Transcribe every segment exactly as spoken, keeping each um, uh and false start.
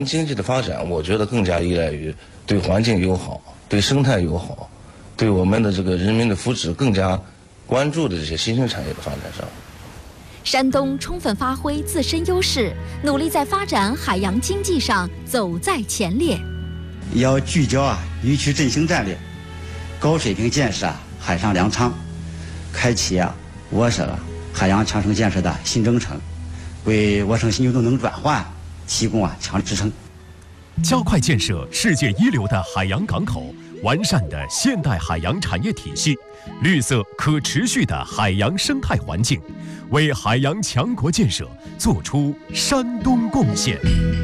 经济的发展，我觉得更加依赖于对环境友好、对生态友好、对我们的这个人民的福祉更加关注的这些新兴产业的发展上。 山东充分发挥自身优势，努力在发展海洋经济上走在前列。 要聚焦啊渔区振兴战略，高水平建设啊海上粮仓，开启啊我省海洋强省建设的新征程，为我省新旧动能转换提供啊强力支撑。 加快建设世界一流的海洋港口，完善的现代海洋产业体系，绿色可持续的海洋生态环境，为海洋强国建设做出山东贡献。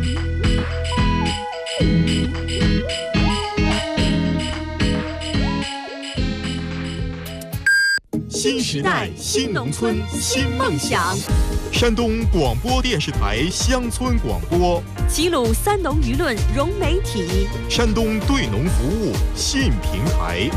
新时代新农村新梦想， 山东广播电视台乡村广播， 齐鲁三农舆论融媒体， 山东对农服务信平台。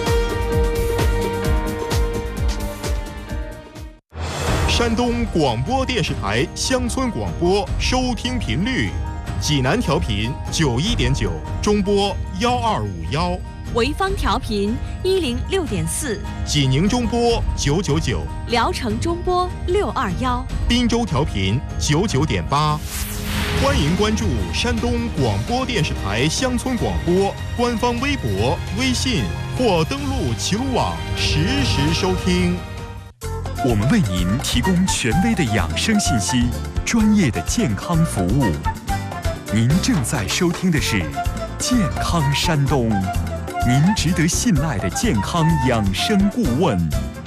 山东广播电视台乡村广播收听频率：济南调频九一点九，中波幺二五幺； 潍坊调频一零六点四， 济宁中波九九九， 聊城中波六二幺， 滨州调频九九点八。欢迎关注山东广播电视台乡村广播官方微博、微信或登录齐鲁网实时收听。 我们为您提供权威的养生信息，专业的健康服务。您正在收听的是健康山东，您值得信赖的健康养生顾问。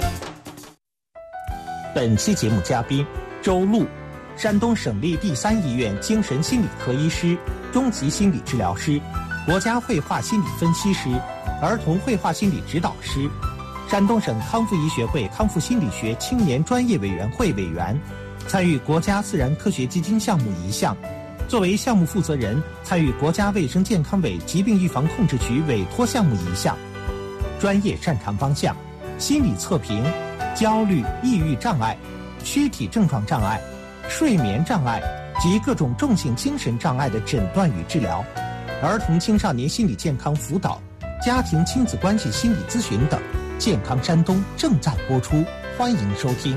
本期节目嘉宾周璐，山东省立第三医院精神心理科医师、中级心理治疗师，国家绘画心理分析师，儿童绘画心理指导师，山东省康复医学会康复心理学青年专业委员会委员，参与国家自然科学基金项目一项。作为项目负责人，参与国家卫生健康委疾病预防控制局委托项目一项。专业擅长方向：心理测评、焦虑、抑郁障碍、躯体症状障碍、睡眠障碍及各种重性精神障碍的诊断与治疗，儿童青少年心理健康辅导、家庭亲子关系心理咨询等。健康山东正在播出，欢迎收听。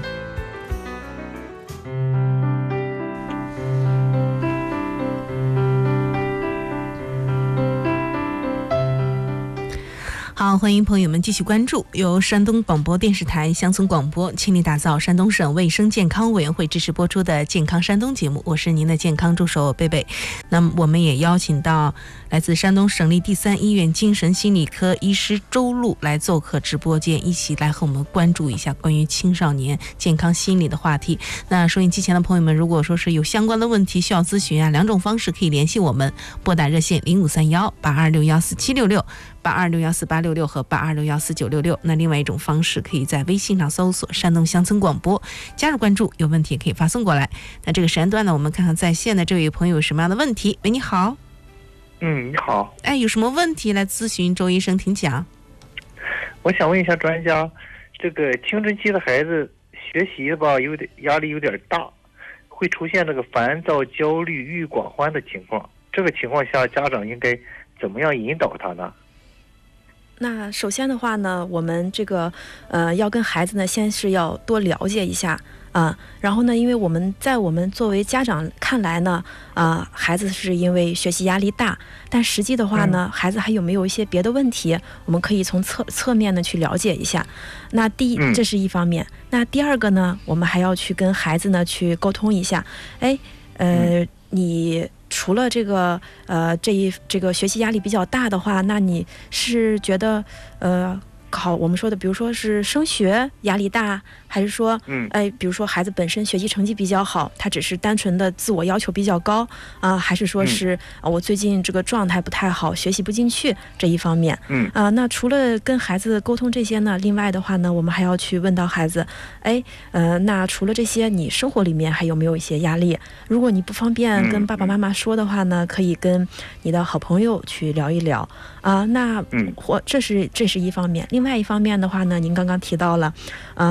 好，欢迎朋友们继续关注由山东广播电视台乡村广播倾力打造山东省卫生健康委员会支持播出的健康山东节目，我是您的健康助手贝贝。那么我们也邀请到来自山东省立第三医院精神心理科医师周璐来做客直播间，一起来和我们关注一下关于青少年健康心理的话题。那收音机前的朋友们，如果说是有相关的问题需要咨询啊，两种方式可以联系我们，拨打热线零五三幺八二六幺四七六六、八二六幺四八六六和八二六幺四九六六。那另外一种方式，可以在微信上搜索山东乡村广播，加入关注，有问题也可以发送过来。那这个时间段呢，我们看看在线的这位朋友有什么样的问题。喂，你好。 嗯，你好。 哎，有什么问题来咨询周医生，请讲。 我想问一下专家，这个青春期的孩子学习吧，有点压力有点大，会出现这个烦躁、焦虑、郁寡欢的情况。这个情况下，家长应该怎么样引导他呢？ 那首先的话呢，我们这个呃要跟孩子呢，先是要多了解一下啊、呃，然后呢，因为我们在我们作为家长看来呢，啊、呃，孩子是因为学习压力大，但实际的话呢，嗯、孩子还有没有一些别的问题，我们可以从侧侧面呢去了解一下。那第一，这是一方面。嗯、那第二个呢，我们还要去跟孩子呢去沟通一下，哎，呃，嗯、你。除了这个呃这一这个学习压力比较大的话，那你是觉得呃考我们说的，比如说是升学压力大，还是说嗯哎比如说孩子本身学习成绩比较好，他只是单纯的自我要求比较高啊、呃，还是说是啊、呃、我最近这个状态不太好，学习不进去这一方面嗯啊、呃、那除了跟孩子沟通这些呢，另外的话呢，我们还要去问到孩子，哎呃那除了这些，你生活里面还有没有一些压力？如果你不方便跟爸爸妈妈说的话呢，可以跟你的好朋友去聊一聊啊、呃。那或这是这是一方面，另外一方面的话呢，您刚刚提到了，呃孩子呢。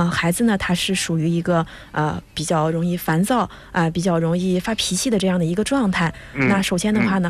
呢，他是属于一个呃比较容易烦躁啊、呃，比较容易发脾气的这样的一个状态。 嗯、 那首先的话呢，